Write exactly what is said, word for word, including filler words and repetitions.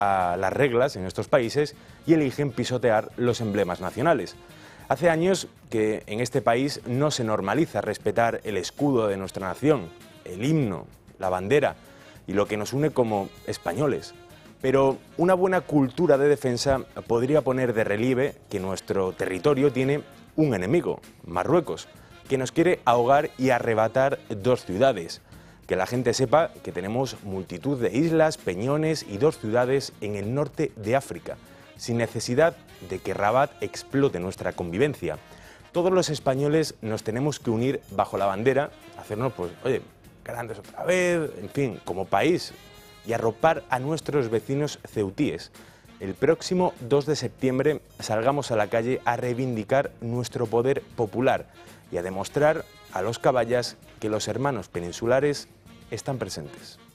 a las reglas en estos países y eligen pisotear los emblemas nacionales. Hace años que en este país no se normaliza respetar el escudo de nuestra nación, el himno, la bandera y lo que nos une como españoles. Pero una buena cultura de defensa podría poner de relieve que nuestro territorio tiene un enemigo, Marruecos, que nos quiere ahogar y arrebatar dos ciudades. Que la gente sepa que tenemos multitud de islas, peñones y dos ciudades en el norte de África, sin necesidad de que Rabat explote nuestra convivencia. Todos los españoles nos tenemos que unir bajo la bandera, hacernos, pues, oye, grandes otra vez, en fin, como país, y arropar a nuestros vecinos ceutíes. El próximo dos de septiembre salgamos a la calle a reivindicar nuestro poder popular y a demostrar a los caballas que los hermanos peninsulares están presentes.